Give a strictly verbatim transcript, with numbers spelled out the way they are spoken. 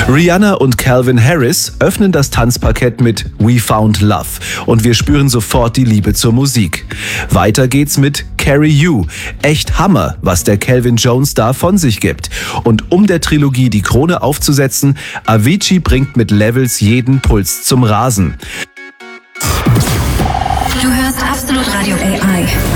Rihanna und Calvin Harris öffnen das Tanzparkett mit We Found Love und wir spüren sofort die Liebe zur Musik. Weiter geht's mit Carry You. Echt Hammer, was der Calvin Jones da von sich gibt. Und um der Trilogie die Krone aufzusetzen, Avicii bringt mit Levels jeden Puls zum Rasen. Du hörst Absolut Radio A I.